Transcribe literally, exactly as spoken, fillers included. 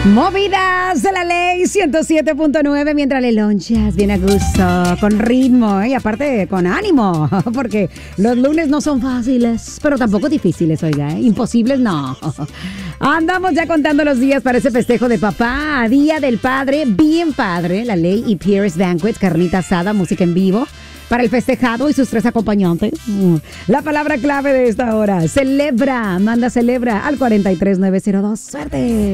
Movidas de la ley ciento siete punto nueve mientras le lonchas bien a gusto, con ritmo y aparte con ánimo, porque los lunes no son fáciles, pero tampoco difíciles, oiga, ¿eh? Imposibles no. Andamos ya contando los días para ese festejo de papá, Día del Padre, bien padre, la ley y Pierce Banquet, carnita asada, música en vivo. Para el festejado y sus tres acompañantes. La palabra clave de esta hora, celebra, manda celebra al cuatro tres nueve cero dos. ¡Suerte!